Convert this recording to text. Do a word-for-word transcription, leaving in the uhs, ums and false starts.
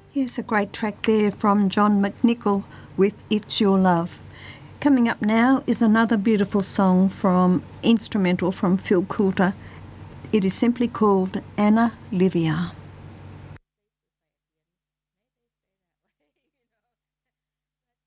Yes, a great track there from John McNichol with It's Your Love. Coming up now is another beautiful song from instrumental from Phil Coulter. It is simply called Anna Livia.